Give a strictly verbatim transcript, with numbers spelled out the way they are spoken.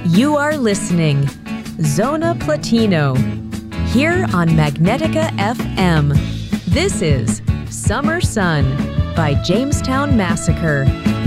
You are listening Zona Platino here on Magnetica F M. This is Summer Sun by Jamestown Massacre.